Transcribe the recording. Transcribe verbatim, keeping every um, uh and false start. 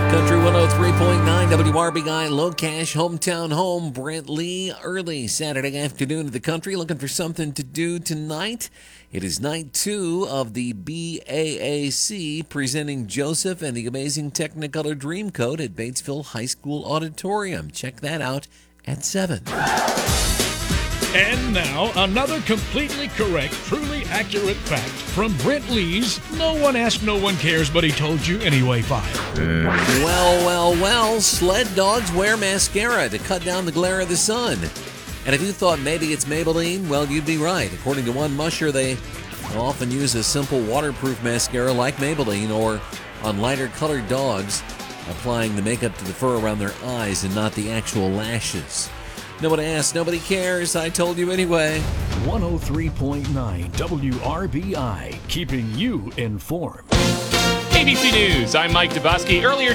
Country one oh three point nine W R B I Low Cash Hometown Home. Brent Lee, early Saturday afternoon in the country. Looking for something to do tonight? It is night two of the B A A C presenting Joseph and the Amazing Technicolor Dreamcoat at Batesville High School Auditorium. Check that out at seven. And now, another completely correct, truly accurate fact from Brent Lee's No One Asked, No One Cares, But He Told You Anyway file. Well, well, well, sled dogs wear mascara to cut down the glare of the sun. And if you thought maybe it's Maybelline, well, you'd be right. According to one musher, they often use a simple waterproof mascara like Maybelline, or on lighter colored dogs, applying the makeup to the fur around their eyes and not the actual lashes. Nobody asked, nobody cares. I told you anyway. one oh three point nine W R B I, keeping you informed. A B C News, I'm Mike Dubosky. Earlier